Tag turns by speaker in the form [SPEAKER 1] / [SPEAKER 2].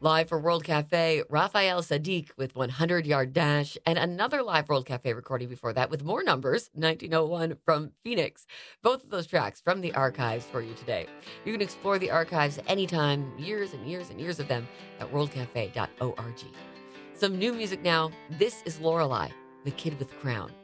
[SPEAKER 1] Live for World Cafe, Raphael Sadiq with 100 Yard Dash, and another live World Cafe recording before that with more numbers, 1901 from Phoenix. Both of those tracks from the archives for you today. You can explore the archives anytime, years and years and years of them at worldcafe.org. Some new music now. This is Lorelei, the Kid with Crown.